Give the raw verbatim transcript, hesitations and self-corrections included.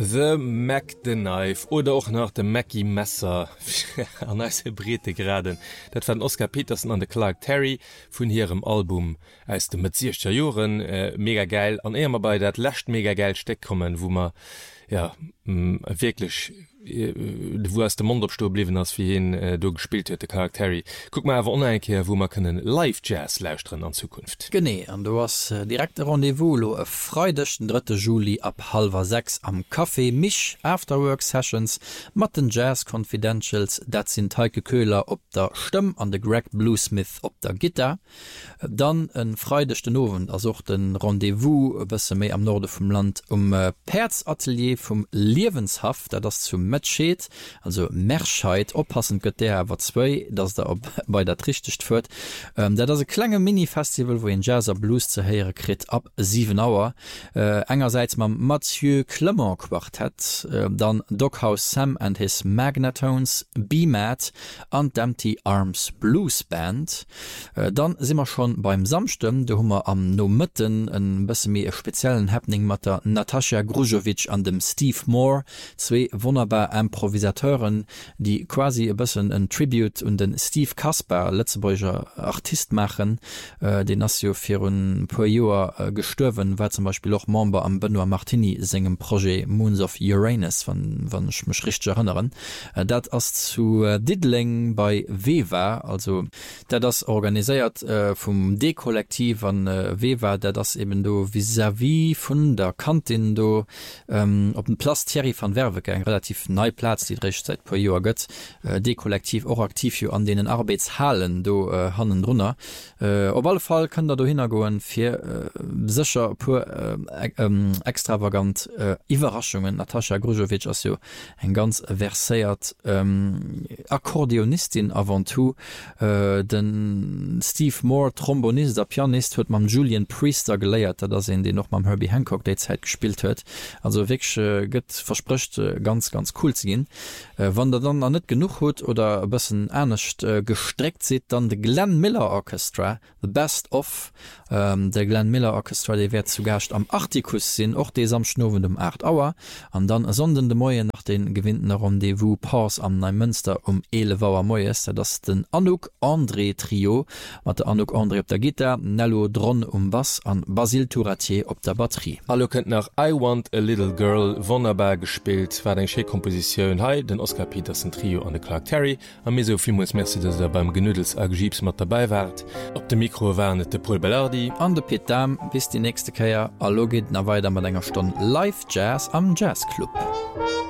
The Mac the Knife oder auch nach dem Mackie Messer an als Brete graden. Dat fand Oscar Peterson an de Clark Terry vun ihrem Album aus dem Metzierchter Joren äh, mega geil an eher bei dat lascht mega geil Steck kommen, wo man ja mh, wirklich äh, wo aus dem Mondopsto blieben as wie hin äh, du gespielt huet de Clark Terry. Guck mal awer oneinkeer, wo man können Live Jazz lausren an Zukunft. Gené an du hast äh, direkte Rendevous lo e Freidech den dritte Juli ab halber sechs am Café Mich Afterwork Sessions mat den Jazz Confidentials, dat sind Heike Köhler op der Stimm an de Greg Bluesmith op der Gitter. Dann en freidechten Owen as auch den Rendevous bisse méi am Norde vom Land um äh, Perzatelier vum Liwenshaft, der das zum Matscheet, also Merscheid oppassen gëtt der war zwei, dats der op bei der trichticht führt. Ähm, der das e klenge Minifestival, wo en Jazzer Blues ze heere krit ab sieben Auer. Äh, engerseits ma Mathieu Clement Quartett, äh, dann Doghouse Sam and his Magnetones, B-Mat an Empty Arms Blues Band. Äh, dann sind wir schon beim Samstem, da hummer am no Mitten en bësse mé e speziellen Happening mat der Natascha Grujovic an dem Steve Moore, zwei wunderbar Improvisateuren, die quasi e bëssen en Tribute und den Steve Kasper, letztebäuger Artist machen, äh, den Nasio fir un paar Joer äh, gestürwen, war zum Beispiel auch Member am Benoit Martini singem Projekt Moons of Uranus, wann wann ich mich richtig erinnern. Äh, dat as zu äh, Diddling bei Weva, also der das organisiert äh, vom D-Kollektiv an äh, Weva, der das eben do vis-à-vis von der Kantin do ähm, op dem Platz Thierry van Werweg, ein relativ neu Platz, die recht seit paar Jahr gött, äh, D-Kollektiv auch aktiv hier an denen Arbeitshallen do äh, hannen runner. Äh, auf alle Fall kann da do hingoen für äh, sicher pur äh, äh, extravagant äh, Überraschungen. Natascha Grujovic as jo ein ganz versiert ähm, Akkordeonistin avant tout, äh, den Steve Moore Trombonist, der Pianist huet man Julian Priester geleiert, dat in den noch mal Herbie Hancock der Zeit gespielt huet. Also wirklich äh, gött verspricht äh, ganz ganz cool zu gehen. Äh, wann der dann net genug hut oder bisschen ernstcht äh, gestreckt sieht, dann de Glenn Miller Orchestra, the best of ähm, der Glenn Miller Orchestra, der wird zugercht am Arcticus sinn och des am Schnowen um acht Auer an dann sondende Moie nach den gewinnten Rendevous Pass am Neumünster um elevouer Moes, das den Anouk André Trio mat der Anouk André op der Gitter, Nello Dron um Bass an Basil Touratier op der Batterie. Hallo könnt nach I Want a Little Girl wunderbar gespielt, war den Komposition Hai den Oscar Peterson Trio an de Clark Terry an mir so viel Merci, dass er beim Genüdels Agibs mat dabei wart. Op dem Mikro waren de Paul Bellardi an de Pit Dam bis die nächste Keier. Allo geht na weiter mat enger Stunde Live Jazz am Jazzclub.